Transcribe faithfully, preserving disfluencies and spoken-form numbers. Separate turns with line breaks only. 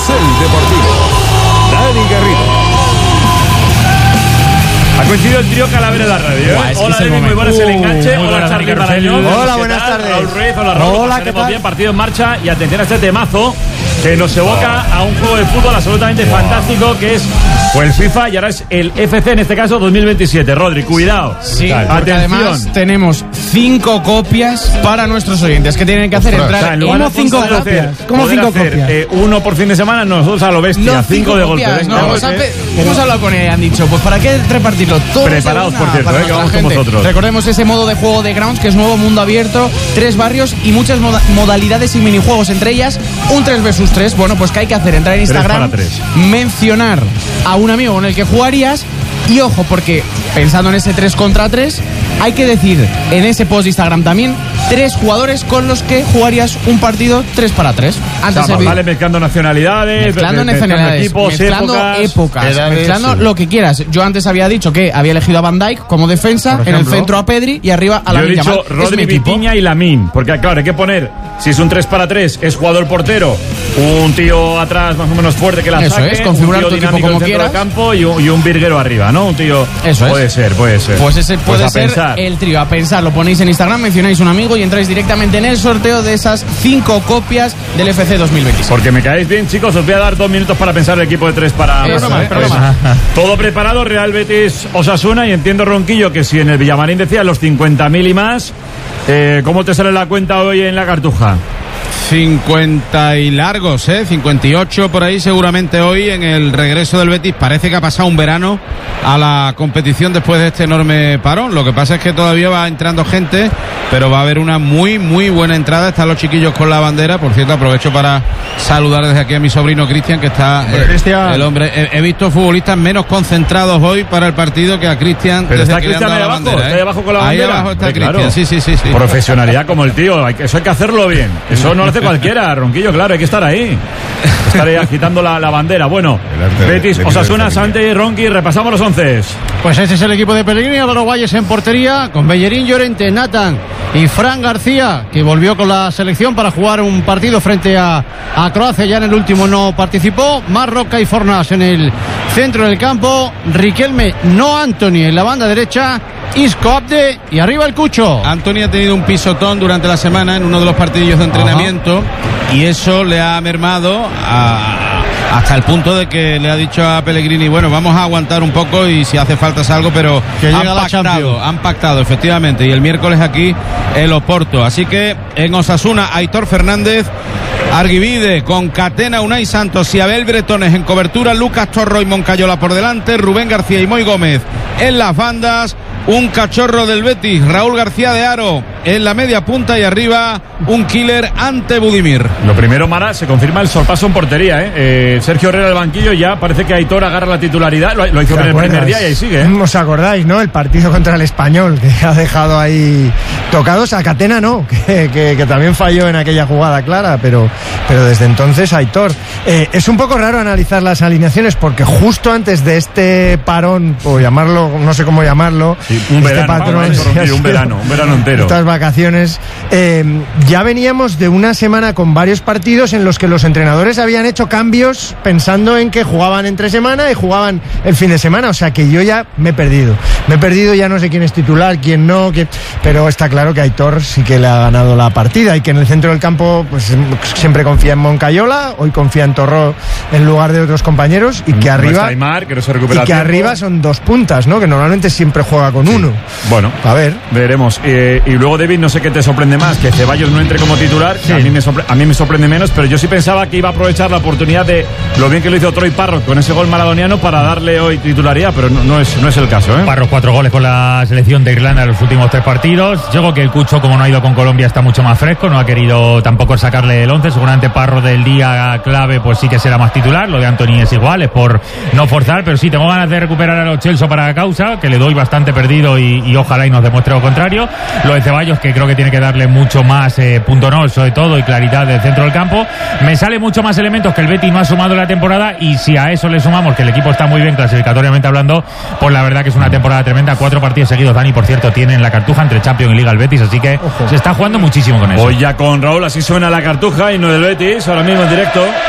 Carrusel Deportivo. Dani Garrido.
Ha coincidido el trío Calavera de la radio, ¿eh?
Buah, es que
hola,
es el
David, muy buenas,
momento.
el enganche.
Uh, muy
hola,
buenas,
Charly
Dani
Marañón.
Hola,
¿Qué
buenas
tal?
tardes.
Raúl Ruiz, hola, Raúl.
Hola,
Pasaremos
¿qué tal?
bien, partido en marcha. Y atención a este temazo que nos evoca a un juego de fútbol absolutamente wow. fantástico, que es o el FIFA y ahora es el F C, en este caso dos mil veintisiete. Rodri, cuidado.
Sí,
Tal.
porque
Atención.
además tenemos cinco copias para nuestros oyentes que tienen que hacer
Ostras,
entrar.
o sea, en lugar
¿Cómo
de
cinco
poder
copias?
hacer-
¿Cómo
poder
cinco
hacer,
copias?
eh, uno por fin de semana, nosotros a lo bestia.
No,
cinco de golpe.
copias,
Venga,
no,
pues,
hemos,
eh.
hemos hablado con él y han dicho, pues ¿para qué repartirlo? Todo
Preparados, por cierto,
para
eh, que
nuestra
vamos con
gente.
vosotros.
Recordemos ese modo de juego de Grounds, que es nuevo, mundo abierto, tres barrios y muchas moda- modalidades y minijuegos, entre ellas un tres versus tres. Bueno, pues ¿qué hay que hacer? Entrar en
Tres
Instagram,
para tres.
mencionar a un amigo con el que jugarías y ojo, porque pensando en ese tres contra tres, hay que decir en ese post de Instagram también tres jugadores con los que jugarías un partido tres para tres. Antes
O sea,
el
vale, mezclando nacionalidades,
Mezclando
me-
nacionalidades,
equipos,
mezclando
épocas,
épocas,
edades,
mezclando
sí.
lo que quieras. Yo antes había dicho que había elegido a Van Dijk como defensa,
Por
en el
ejemplo.
centro a Pedri y arriba a
Yo he
Lamine
dicho
Yamal. Es mi
Rodri,
equipo.
Vitinha y Lamine, porque claro, hay que poner, si es un tres para tres, es jugador portero, un tío atrás más o menos fuerte que la
Eso
saque,
es, configurar
un tío
tu equipo
dinámico
como
en centro
quieras.
del campo y un, y un virguero arriba, ¿no? Un tío.
Eso es.
Puede ser, puede ser.
Pues ese puede
a
ser
pensar.
el trío. A pensar, lo ponéis en Instagram, mencionáis un amigo y entráis directamente en el sorteo de esas cinco copias del F C dos mil veintiséis.
Porque me caéis bien, chicos, os voy a dar dos minutos para pensar el equipo de tres para...
Eso,
Pues,
eh, pero más.
todo preparado, Real Betis Osasuna, y entiendo, Ronquillo, que si en el Villamarín decía los cincuenta mil y más, eh, ¿cómo te sale la cuenta hoy en la Cartuja?
cincuenta y largos, ¿eh? cincuenta y ocho por ahí seguramente hoy en el regreso del Betis. Parece que ha pasado un verano a la competición después de este enorme parón. Lo que pasa es que todavía va entrando gente, pero va a haber una muy, muy buena entrada. Están los chiquillos con la bandera. Por cierto, aprovecho para saludar desde aquí a mi sobrino Cristian, que está eh,
Cristian.
el hombre. He, he visto futbolistas menos concentrados hoy para el partido que a Cristian.
Pero
desde
está
que le han
Cristian
dado
ahí
la
abajo,
bandera,
está
¿eh?
ahí abajo con la
Ahí
bandera.
abajo está
Hombre,
Cristian,
claro.
sí, sí, sí, sí.
Profesionalidad como el tío, hay que- eso hay que hacerlo bien. Eso no lo hace cualquiera, Ronquillo, claro, hay que estar ahí. Estar ahí agitando la, la bandera. Bueno,
Delante de-
Betis,
del
Osasuna,
equipo de
Sante, Ronqui, repasamos los once.
Pues este es el equipo de Pellegrini, Álvaro Valles en portería, con Bellerín, Llorente, Nathan y Fran García, que volvió con la selección para jugar un partido frente a, a Croacia, ya en el último no participó. Marroca y Fornas en el centro del campo, Riquelme, no Anthony en la banda derecha, Isco Abde y arriba el Cucho.
Anthony ha tenido un pisotón durante la semana en uno de los partidillos de entrenamiento y eso le ha mermado a, hasta el punto de que le ha dicho a Pellegrini, bueno, vamos a aguantar un poco y si hace falta es algo, pero
Que
han
llega la
pactado,
Champions.
han pactado efectivamente, y el miércoles aquí el Oporto. Así que en Osasuna, Aitor Fernández, Arguivide con Catena, Unai Santos y Abel Bretones en cobertura, Lucas Torro y Moncayola por delante, Rubén García y Moy Gómez en las bandas, un cachorro del Betis, Raúl García de Aro en la media punta y arriba un killer ante Budimir.
Lo primero, Mara, se confirma el sorpaso en portería, ¿eh? Eh, Sergio Herrera del banquillo, ya parece que Aitor agarra la titularidad, lo, lo hizo en el primer día y ahí sigue, ¿eh?
¿Os acordáis, no? El partido contra el Español, que ha dejado ahí tocados. A Catena no, que, que, que también falló en aquella jugada clara, pero, pero desde entonces Aitor. Eh, es un poco raro analizar las alineaciones porque justo antes de este parón, o llamarlo, no sé cómo llamarlo,
Sí, un
este
verano,
patrón,
vamos,
sí,
Ronquillo,
ha
un
sido
verano, un verano entero.
Estas vacaciones, eh, ya veníamos de una semana con varios partidos en los que los entrenadores habían hecho cambios pensando en que jugaban entre semana y jugaban el fin de semana, o sea que yo ya me he perdido, me he perdido, ya no sé quién es titular, quién no, quién... pero está claro que Aitor sí que le ha ganado la partida y que en el centro del campo pues siempre confía en Moncayola, hoy confía en Torró en lugar de otros compañeros y que
No
arriba
está Aimar, que no se recupera
y que
a tiempo.
arriba son dos puntas, ¿no? Que normalmente siempre juega con uno.
Bueno,
A ver.
veremos. Eh, y luego, David, no sé qué te sorprende más, que Ceballos no entre como titular. A, mí me sorpre- a mí me sorprende menos, pero yo sí pensaba que iba a aprovechar la oportunidad de lo bien que lo hizo Troy Parrott con ese gol maradoniano para darle hoy titularidad, pero no, no, es, no es el caso, ¿eh?
Parros cuatro goles con la selección de Irlanda en los últimos tres partidos. Yo creo que el Cucho, como no ha ido con Colombia, está mucho más fresco, no ha querido tampoco sacarle el once. Seguramente Parro del día clave pues sí que será más titular. Lo de Anthony es igual, es por no forzar, pero sí tengo ganas de recuperar a los Chelsea para causa, que le doy bastante perdido y, y ojalá y nos demuestre lo contrario. Lo de Ceballos, que creo que tiene que darle mucho más eh, punto no, sobre todo, y claridad del centro del campo. Me sale mucho más elementos que el Betis no ha sumado en la temporada, y si a eso le sumamos que el equipo está muy bien clasificatoriamente hablando, pues la verdad que es una temporada tremenda. Cuatro partidos seguidos, Dani, por cierto, tiene en la Cartuja entre Champions y Liga el Betis, así que se está jugando muchísimo con eso.
Hoy ya con Raúl, así suena la Cartuja y no del Betis, ahora mismo en directo.